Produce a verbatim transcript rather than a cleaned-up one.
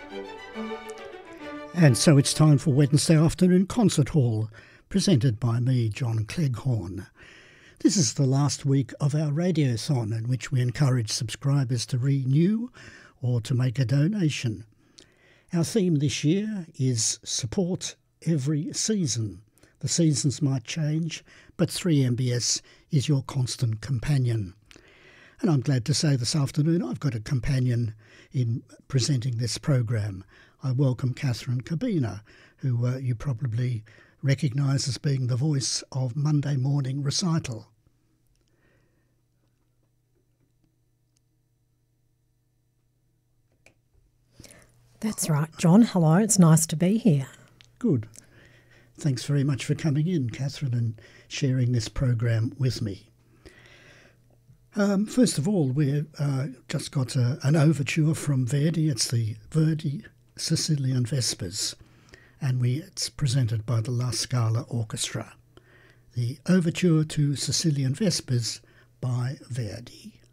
And so it's time for Wednesday Afternoon Concert Hall, presented by me, John Cleghorn. This is the last week of our radiothon, in which we encourage subscribers to renew or to make a donation. Our theme this year is Support Every Season. The seasons might change, but three M B S is your constant companion. And I'm glad to say this afternoon I've got a companion in presenting this program. I welcome Catherine Cabina, who uh, you probably recognise as being the voice of Monday Morning Recital. That's right, John. Hello, it's nice to be here. Good. Thanks very much for coming in, Catherine, and sharing this program with me. Um, first of all, we've uh, just got a, an overture from Verdi. It's the Verdi Sicilian Vespers, and we it's presented by the La Scala Orchestra. The overture to Sicilian Vespers by Verdi.